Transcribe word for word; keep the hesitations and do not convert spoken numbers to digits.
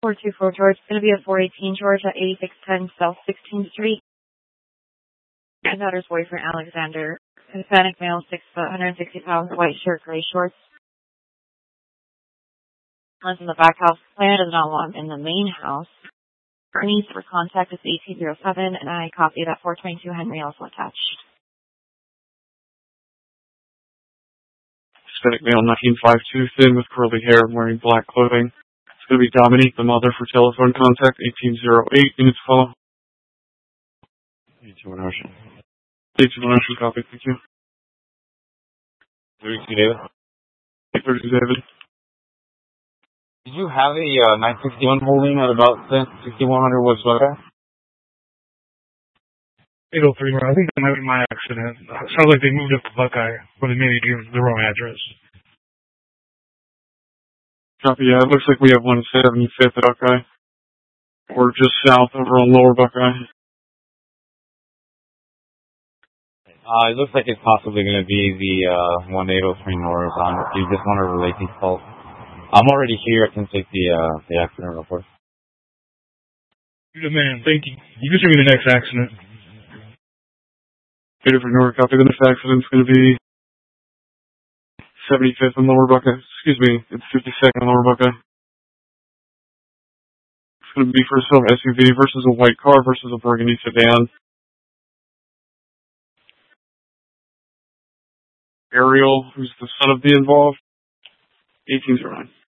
four two four George. It's going to be a four eighteen George at eighty-six ten South sixteenth Street. My daughter's boyfriend, Alexander. Hispanic male, six foot, one hundred sixty pounds, white shirt, gray shorts. Lives in the back house. Plan does not want him in the main house. Our needs for contact is eighteen oh seven, and I copy that four twenty-two Henry also attached. Hispanic male, nineteen five two, thin with curly hair, wearing black clothing. It's going to be Dominique, the mother, for telephone contact, eighteen oh eight, units follow. eighteen one Ocean. eighteen one Ocean, copy, thank you. thirty-two David. thirty-two David. Did you have a uh, nine sixty-one holding at about sixty-one hundred West Buckeye? eight oh three, I think that might be my accident. It sounds like they moved up to Buckeye, or they maybe gave the wrong address. Copy, yeah, it looks like we have one seventy-fifth at Buckeye. Or just south over on Lower Buckeye. Uh, it looks like it's possibly going to be the uh, one eight oh three North on. If you just want to relate these calls. I'm already here. I can take the uh, the accident report. You're the man. Thank you. You can show me the next accident. Peter for North, copy. The next accident's going to be seventy-fifth and Lower Buckeye. Excuse me, it's fifty-second and Lower Buckeye. It's going to be for a silver S U V versus a white car versus a burgundy sedan. Ariel, who's the son of the involved, eighteen oh nine.